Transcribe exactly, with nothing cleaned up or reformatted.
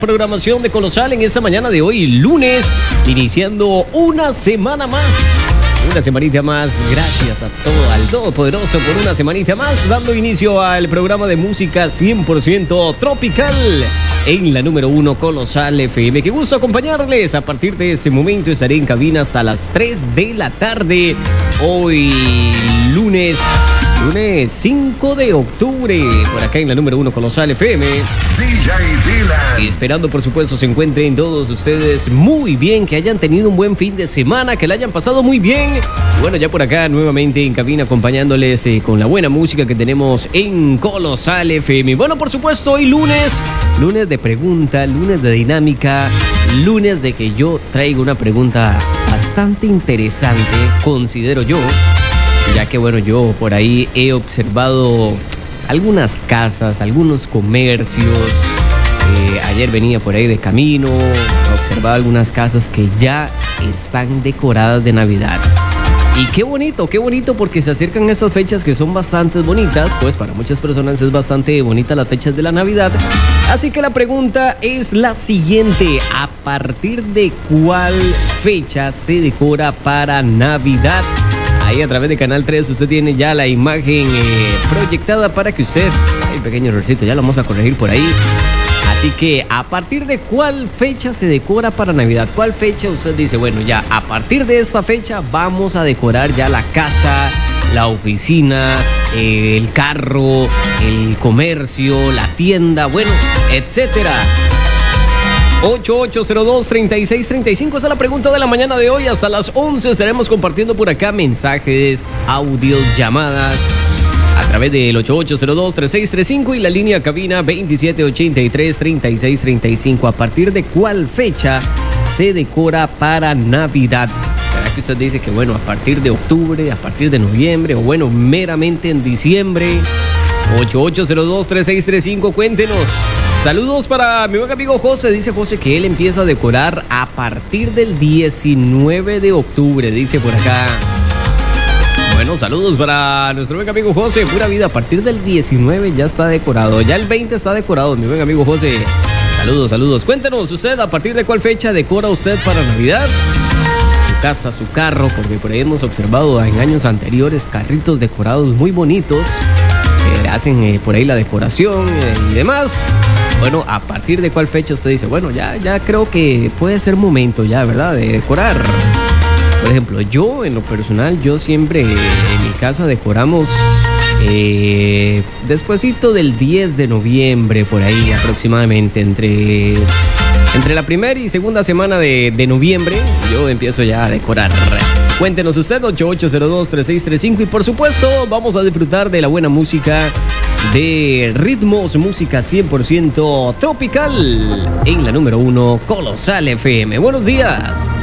Programación de Colosal en esta mañana de hoy, lunes, iniciando una semana más. Una semanita más, gracias a todo, al Todopoderoso por una semanita más, dando inicio al programa de música cien por ciento tropical en la número uno Colosal F M. Qué gusto acompañarles. A partir de este momento estaré en cabina hasta las tres de la tarde. Hoy, lunes, lunes cinco de octubre, por acá en la número uno Colosal F M. D J Dylan. Y esperando, por supuesto, se encuentren todos ustedes muy bien, que hayan tenido un buen fin de semana, que la hayan pasado muy bien. Y bueno, ya por acá nuevamente en cabina acompañándoles eh, con la buena música que tenemos en Colosal F M. Bueno, por supuesto, hoy lunes, lunes de pregunta, lunes de dinámica, lunes de que yo traigo una pregunta bastante interesante, considero yo, ya que bueno, yo por ahí he observado algunas casas, algunos comercios. Eh, ayer venía por ahí de camino, observaba algunas casas que ya están decoradas de Navidad. Y qué bonito, qué bonito, porque se acercan estas fechas que son bastante bonitas. Pues para muchas personas es bastante bonita las fechas de la Navidad. Así que la pregunta es la siguiente: ¿a partir de cuál fecha se decora para Navidad? Ahí a través de Canal tres usted tiene ya la imagen eh, proyectada para que usted... Ay, pequeño errorcito, ya lo vamos a corregir por ahí. Así que, ¿a partir de cuál fecha se decora para Navidad? ¿Cuál fecha usted dice, bueno, ya a partir de esta fecha vamos a decorar ya la casa, la oficina, eh, el carro, el comercio, la tienda, bueno, etcétera? ocho ocho cero dos, treinta y seis treinta y cinco, esa es la pregunta de la mañana de hoy. Hasta las once estaremos compartiendo por acá mensajes, audios, llamadas a través del ocho ocho cero dos, treinta y seis treinta y cinco y la línea cabina veintisiete ochenta y tres, treinta y seis treinta y cinco. ¿A partir de cuál fecha se decora para Navidad? ¿Será que usted dice que bueno, a partir de octubre, a partir de noviembre o bueno, meramente en diciembre? ocho ocho cero dos, treinta y seis treinta y cinco, cuéntenos. Saludos para mi buen amigo José. Dice José que él empieza a decorar a partir del diecinueve de octubre, dice por acá. Bueno, saludos para nuestro buen amigo José. Pura vida, a partir del diecinueve ya está decorado. Ya el veinte está decorado, mi buen amigo José. Saludos, saludos. Cuéntenos usted, ¿a partir de cuál fecha decora usted para Navidad? Su casa, su carro, porque por ahí hemos observado en años anteriores carritos decorados muy bonitos. Eh, hacen eh, por ahí la decoración eh, y demás. Bueno, ¿a partir de cuál fecha usted dice, bueno, ya, ya creo que puede ser momento ya, ¿verdad?, de decorar? Por ejemplo, yo en lo personal, yo siempre eh, en mi casa decoramos eh, despuesito del diez de noviembre, por ahí aproximadamente, entre, entre la primera y segunda semana de, de noviembre, yo empiezo ya a decorar. Cuéntenos usted, ocho ocho cero dos, treinta y seis treinta y cinco, y por supuesto vamos a disfrutar de la buena música de ritmos, música cien por ciento tropical en la número uno Colosal F M. Buenos días.